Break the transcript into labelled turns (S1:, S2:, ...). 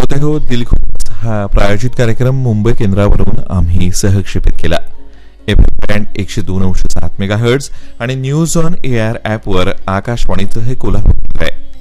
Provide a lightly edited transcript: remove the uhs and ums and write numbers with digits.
S1: श्रोते हो, दिलखुश हा प्रायोजित कार्यक्रम मुंबई केंद्रावरून आम्ही सहक्षेपित केला. FM बँड 102.7 मेगाहर्ट्झ आणि न्यूज ऑन एआर ॲपवर आकाशवाणीचं हे कोल्हापूर आहे.